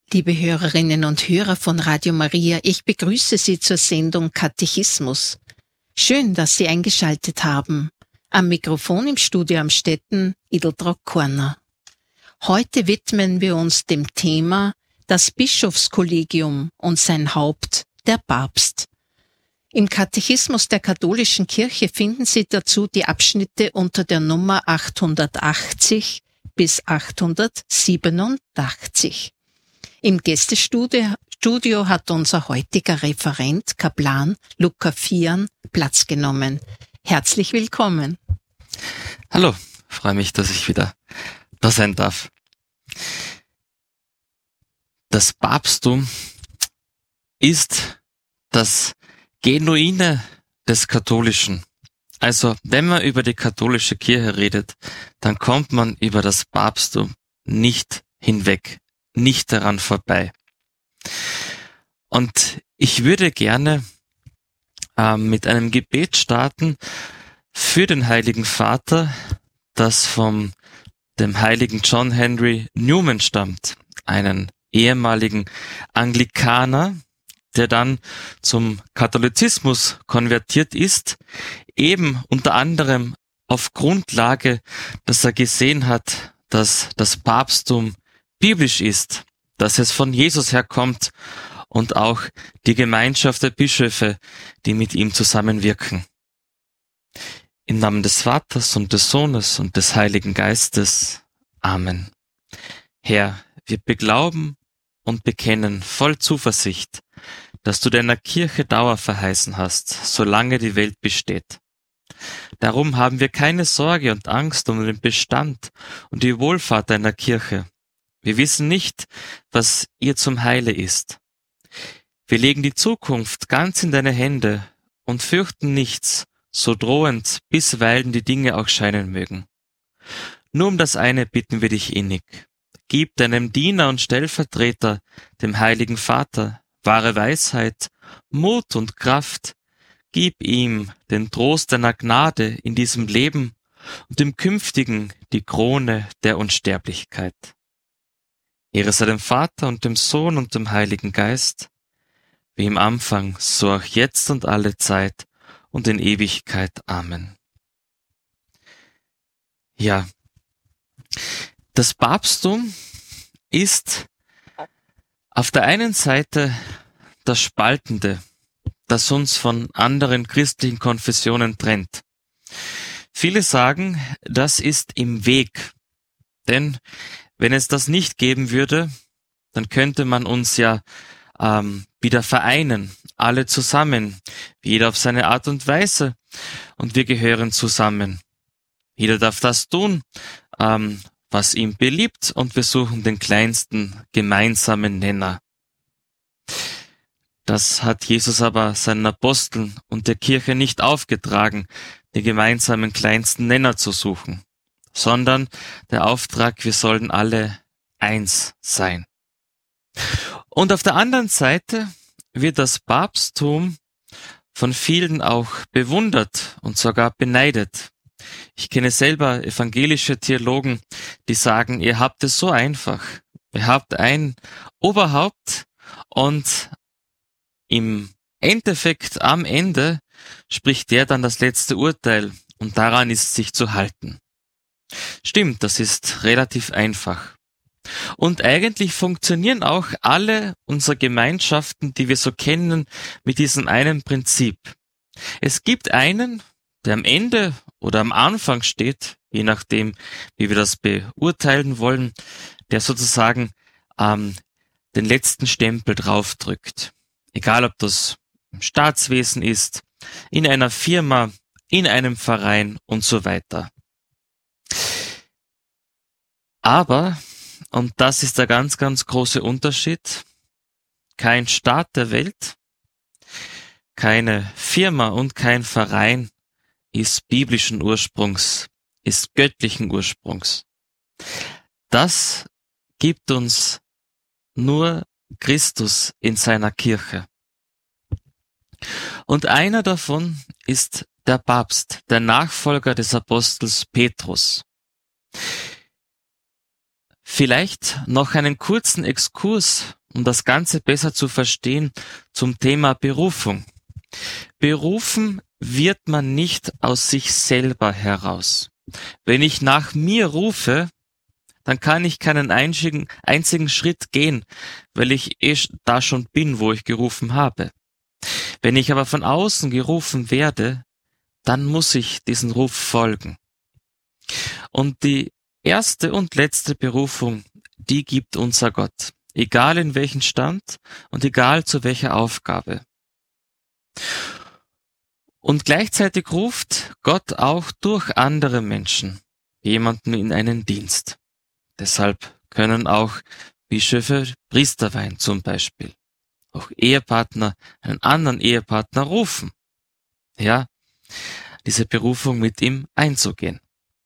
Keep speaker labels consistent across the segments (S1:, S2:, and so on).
S1: Liebe Hörerinnen und Hörer von Radio Maria, ich begrüße Sie zur Sendung Katechismus. Schön, dass Sie eingeschaltet haben. Am Mikrofon im Studio Amstetten, Ideltraut Korner. Heute widmen wir uns dem Thema das Bischofskollegium und sein Haupt, der Papst. Im Katechismus der katholischen Kirche finden Sie dazu die Abschnitte unter der Nummer 880 bis 887. Im Gästestudio hat unser heutiger Referent, Kaplan Luca Fian, Platz genommen. Herzlich willkommen.
S2: Hallo, freue mich, dass ich wieder da sein darf. Das Papsttum ist das Genuine des Katholischen. Also, wenn man über die katholische Kirche redet, dann kommt man über das Papsttum nicht hinweg, nicht daran vorbei. Und ich würde gerne mit einem Gebet starten für den Heiligen Vater, das von dem heiligen John Henry Newman stammt, einen ehemaligen Anglikaner, der dann zum Katholizismus konvertiert ist, eben unter anderem auf Grundlage, dass er gesehen hat, dass das Papsttum biblisch ist, dass es von Jesus herkommt und auch die Gemeinschaft der Bischöfe, die mit ihm zusammenwirken. Im Namen des Vaters und des Sohnes und des Heiligen Geistes. Amen. Herr, wir beglauben und bekennen voll Zuversicht, dass du deiner Kirche Dauer verheißen hast, solange die Welt besteht. Darum haben wir keine Sorge und Angst um den Bestand und die Wohlfahrt deiner Kirche. Wir wissen nicht, was ihr zum Heile ist. Wir legen die Zukunft ganz in deine Hände und fürchten nichts, so drohend bisweilen die Dinge auch scheinen mögen. Nur um das eine bitten wir dich innig. Gib deinem Diener und Stellvertreter, dem Heiligen Vater, wahre Weisheit, Mut und Kraft. Gib ihm den Trost deiner Gnade in diesem Leben und im Künftigen die Krone der Unsterblichkeit. Ehre sei dem Vater und dem Sohn und dem Heiligen Geist, wie im Anfang, so auch jetzt und alle Zeit und in Ewigkeit. Amen. Ja, das Papsttum ist auf der einen Seite das Spaltende, das uns von anderen christlichen Konfessionen trennt. Viele sagen, das ist im Weg, denn wenn es das nicht geben würde, dann könnte man uns ja wieder vereinen, alle zusammen, jeder auf seine Art und Weise, und wir gehören zusammen. Jeder darf das tun, was ihm beliebt, und wir suchen den kleinsten gemeinsamen Nenner. Das hat Jesus aber seinen Aposteln und der Kirche nicht aufgetragen, den gemeinsamen kleinsten Nenner zu suchen, sondern der Auftrag, wir sollen alle eins sein. Und auf der anderen Seite wird das Papsttum von vielen auch bewundert und sogar beneidet. Ich kenne selber evangelische Theologen, die sagen, ihr habt es so einfach. Ihr habt ein Oberhaupt und im Endeffekt, am Ende, spricht der dann das letzte Urteil und daran ist sich zu halten. Stimmt, das ist relativ einfach. Und eigentlich funktionieren auch alle unsere Gemeinschaften, die wir so kennen, mit diesem einen Prinzip. Es gibt einen, der am Ende oder am Anfang steht, je nachdem, wie wir das beurteilen wollen, der sozusagen den letzten Stempel draufdrückt. Egal, ob das im Staatswesen ist, in einer Firma, in einem Verein und so weiter. Aber, und das ist der ganz, ganz große Unterschied, kein Staat der Welt, keine Firma und kein Verein ist biblischen Ursprungs, ist göttlichen Ursprungs. Das gibt uns nur Christus in seiner Kirche. Und einer davon ist der Papst, der Nachfolger des Apostels Petrus. Vielleicht noch einen kurzen Exkurs, um das Ganze besser zu verstehen, zum Thema Berufung. Berufen wird man nicht aus sich selber heraus. Wenn ich nach mir rufe, dann kann ich keinen einzigen Schritt gehen, weil ich da schon bin, wo ich gerufen habe. Wenn ich aber von außen gerufen werde, dann muss ich diesen Ruf folgen. Und die erste und letzte Berufung, die gibt unser Gott, egal in welchen Stand und egal zu welcher Aufgabe. Und gleichzeitig ruft Gott auch durch andere Menschen jemanden in einen Dienst. Deshalb können auch Bischöfe Priester weihen zum Beispiel. Auch Ehepartner einen anderen Ehepartner rufen. Ja, diese Berufung mit ihm einzugehen.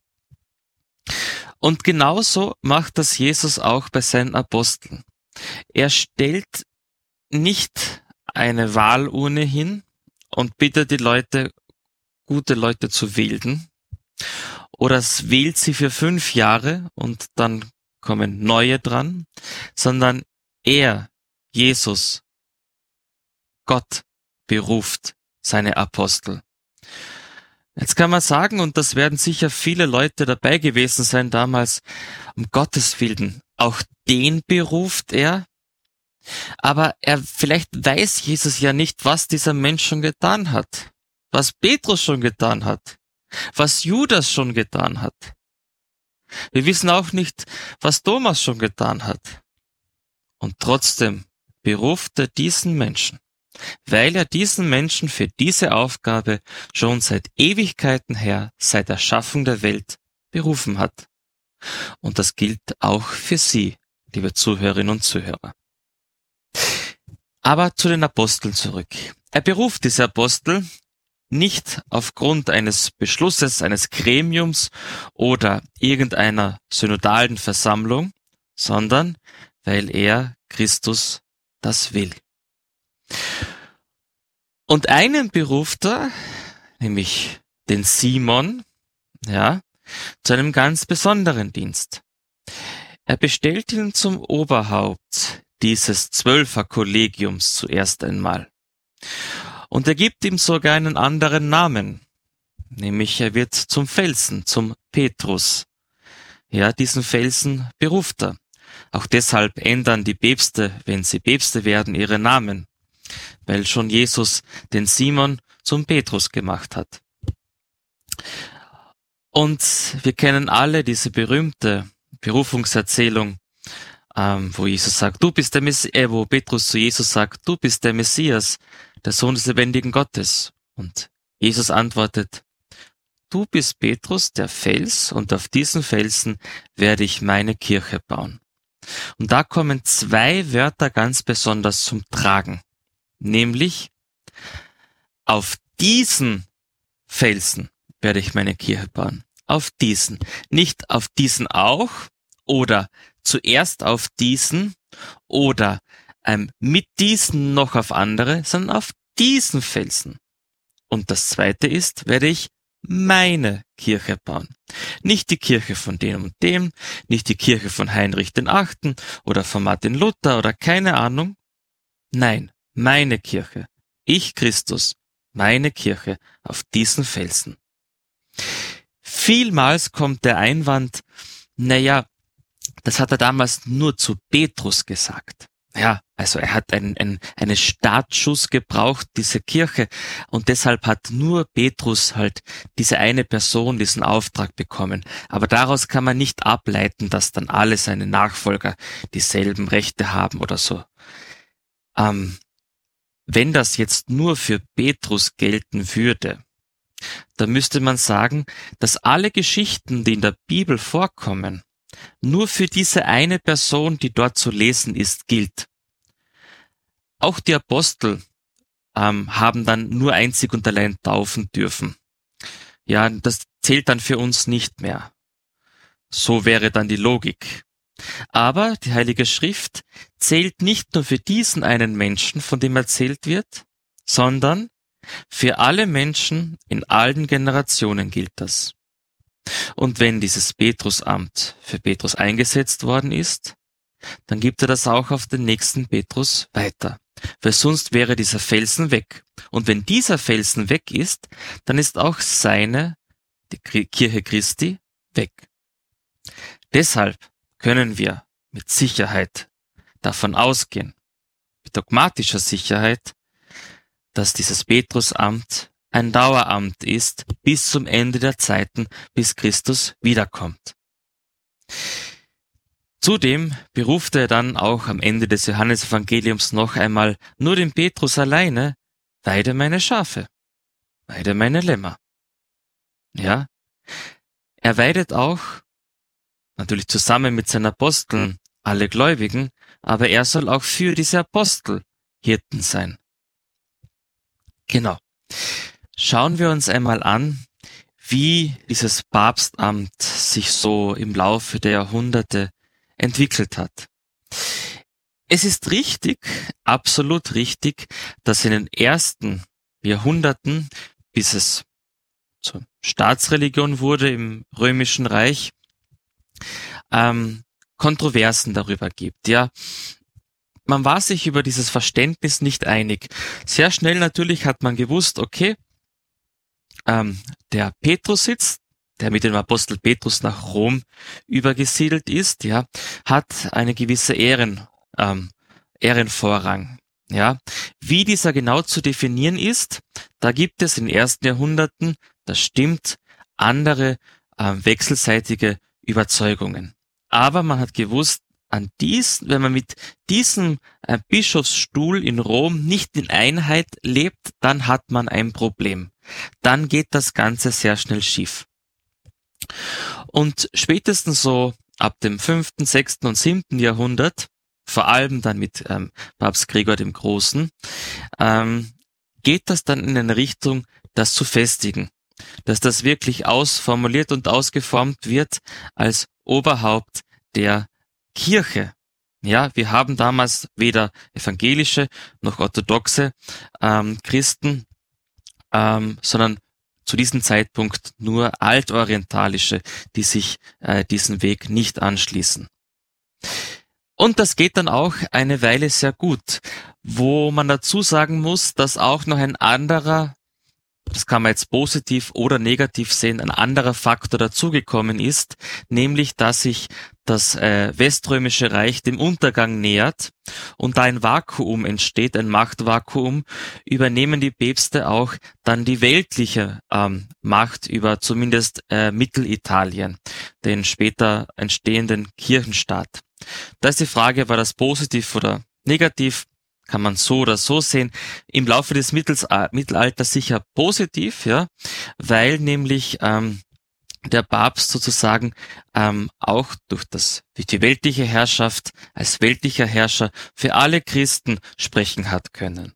S2: Und genauso macht das Jesus auch bei seinen Aposteln. Er stellt nicht eine Wahlurne hin und bittet die Leute, gute Leute zu wählen. Oder es wählt sie für 5 Jahre und dann kommen neue dran, sondern er, Jesus, Gott, beruft seine Apostel. Jetzt kann man sagen, und das werden sicher viele Leute dabei gewesen sein damals, um Gottes Willen, auch den beruft er. Aber vielleicht weiß Jesus ja nicht, was dieser Mensch schon getan hat, was Petrus schon getan hat, was Judas schon getan hat. Wir wissen auch nicht, was Thomas schon getan hat. Und trotzdem beruft er diesen Menschen, weil er diesen Menschen für diese Aufgabe schon seit Ewigkeiten her, seit der Schaffung der Welt, berufen hat. Und das gilt auch für Sie, liebe Zuhörerinnen und Zuhörer. Aber zu den Aposteln zurück. Er beruft diese Apostel nicht aufgrund eines Beschlusses, eines Gremiums oder irgendeiner synodalen Versammlung, sondern weil er, Christus, das will. Und einen beruft er, nämlich den Simon, ja, zu einem ganz besonderen Dienst. Er bestellt ihn zum Oberhaupt dieses 12er-Kollegiums zuerst einmal. Und er gibt ihm sogar einen anderen Namen, nämlich er wird zum Felsen, zum Petrus. Ja, diesen Felsen beruft er. Auch deshalb ändern die Päpste, wenn sie Päpste werden, ihre Namen, weil schon Jesus den Simon zum Petrus gemacht hat. Und wir kennen alle diese berühmte Berufungserzählung, wo Jesus sagt, du bist der Messias, wo Petrus zu Jesus sagt, du bist der Messias, der Sohn des lebendigen Gottes. Und Jesus antwortet, du bist Petrus, der Fels, und auf diesen Felsen werde ich meine Kirche bauen. Und da kommen 2 Wörter ganz besonders zum Tragen, nämlich auf diesen Felsen werde ich meine Kirche bauen. Auf diesen, nicht auf diesen auch oder zuerst auf diesen oder mit diesen noch auf andere, sondern auf diesen Felsen. Und das zweite ist, werde ich meine Kirche bauen. Nicht die Kirche von dem und dem, nicht die Kirche von Heinrich VIII. Oder von Martin Luther oder keine Ahnung. Nein, meine Kirche. Ich, Christus, meine Kirche auf diesen Felsen. Vielmals kommt der Einwand, naja, das hat er damals nur zu Petrus gesagt. Ja, also er hat einen Startschuss gebraucht, diese Kirche, und deshalb hat nur Petrus halt diese eine Person diesen Auftrag bekommen. Aber daraus kann man nicht ableiten, dass dann alle seine Nachfolger dieselben Rechte haben oder so. Wenn das jetzt nur für Petrus gelten würde, dann müsste man sagen, dass alle Geschichten, die in der Bibel vorkommen, nur für diese eine Person, die dort zu lesen ist, gilt. Auch die Apostel haben dann nur einzig und allein taufen dürfen. Ja, das zählt dann für uns nicht mehr. So wäre dann die Logik. Aber die Heilige Schrift zählt nicht nur für diesen einen Menschen, von dem erzählt wird, sondern für alle Menschen in allen Generationen gilt das. Und wenn dieses Petrusamt für Petrus eingesetzt worden ist, dann gibt er das auch auf den nächsten Petrus weiter. Weil sonst wäre dieser Felsen weg. Und wenn dieser Felsen weg ist, dann ist auch die Kirche Christi, weg. Deshalb können wir mit Sicherheit davon ausgehen, mit dogmatischer Sicherheit, dass dieses Petrusamt ein Daueramt ist bis zum Ende der Zeiten, bis Christus wiederkommt. Zudem berufte er dann auch am Ende des Johannesevangeliums noch einmal nur den Petrus alleine: Weide meine Schafe, weide meine Lämmer. Ja, er weidet auch, natürlich zusammen mit seinen Aposteln, alle Gläubigen, aber er soll auch für diese Apostel Hirten sein. Genau. Schauen wir uns einmal an, wie dieses Papstamt sich so im Laufe der Jahrhunderte entwickelt hat. Es ist richtig, absolut richtig, dass in den ersten Jahrhunderten, bis es zur Staatsreligion wurde im Römischen Reich, Kontroversen darüber gibt. Ja, man war sich über dieses Verständnis nicht einig. Sehr schnell natürlich hat man gewusst, okay, der Petrussitz, der mit dem Apostel Petrus nach Rom übergesiedelt ist, ja, hat eine gewisse Ehrenvorrang. Ja, wie dieser genau zu definieren ist, da gibt es in den ersten Jahrhunderten, das stimmt, andere wechselseitige Überzeugungen. Aber man hat gewusst, wenn man mit diesem Bischofsstuhl in Rom nicht in Einheit lebt, dann hat man ein Problem. Dann geht das Ganze sehr schnell schief. Und spätestens so ab dem 5., 6. und 7. Jahrhundert, vor allem dann mit Papst Gregor dem Großen, geht das dann in eine Richtung, das zu festigen. Dass das wirklich ausformuliert und ausgeformt wird als Oberhaupt der Kirche. Ja, wir haben damals weder evangelische noch orthodoxe Christen, sondern zu diesem Zeitpunkt nur altorientalische, die sich diesen Weg nicht anschließen. Und das geht dann auch eine Weile sehr gut, wo man dazu sagen muss, dass auch noch ein anderer, das kann man jetzt positiv oder negativ sehen, ein anderer Faktor dazugekommen ist, nämlich dass sich das Weströmische Reich dem Untergang nähert und da ein Vakuum entsteht, ein Machtvakuum, übernehmen die Päpste auch dann die weltliche Macht über zumindest Mittelitalien, den später entstehenden Kirchenstaat. Da ist die Frage, war das positiv oder negativ? Kann man so oder so sehen. Im Laufe des Mittelalters sicher positiv, ja, weil nämlich der Papst sozusagen auch durch die weltliche Herrschaft als weltlicher Herrscher für alle Christen sprechen hat können.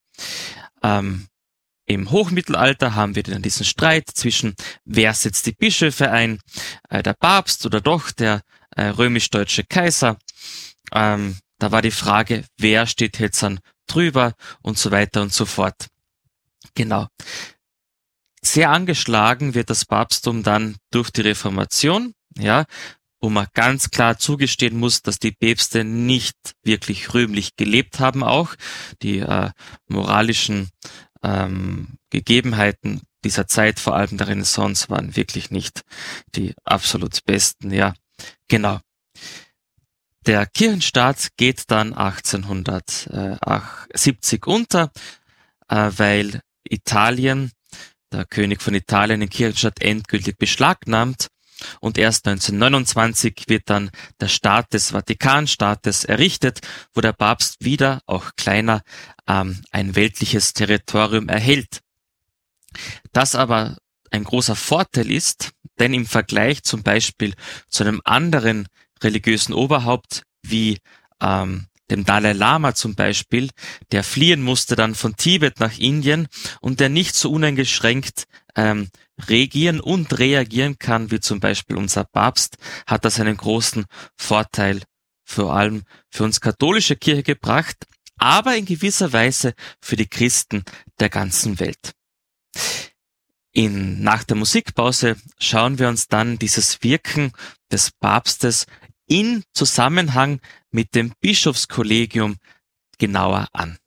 S2: Im Hochmittelalter haben wir dann diesen Streit zwischen, wer setzt die Bischöfe ein, der Papst oder doch der römisch-deutsche Kaiser. Da war die Frage, wer steht jetzt dann drüber und so weiter und so fort. Genau. Sehr angeschlagen wird das Papsttum dann durch die Reformation, ja, wo man ganz klar zugestehen muss, dass die Päpste nicht wirklich rühmlich gelebt haben auch. Die moralischen Gegebenheiten dieser Zeit, vor allem der Renaissance, waren wirklich nicht die absolut besten, ja, genau. Der Kirchenstaat geht dann 1870 unter, weil Italien, der König von Italien, den Kirchenstaat endgültig beschlagnahmt und erst 1929 wird dann der Staat des Vatikanstaates errichtet, wo der Papst wieder, auch kleiner, ein weltliches Territorium erhält. Das aber ein großer Vorteil ist, denn im Vergleich zum Beispiel zu einem anderen religiösen Oberhaupt wie dem Dalai Lama zum Beispiel, der fliehen musste dann von Tibet nach Indien und der nicht so uneingeschränkt regieren und reagieren kann, wie zum Beispiel unser Papst, hat das einen großen Vorteil vor allem für uns katholische Kirche gebracht, aber in gewisser Weise für die Christen der ganzen Welt. Nach der Musikpause schauen wir uns dann dieses Wirken des Papstes in Zusammenhang mit dem Bischofskollegium genauer an.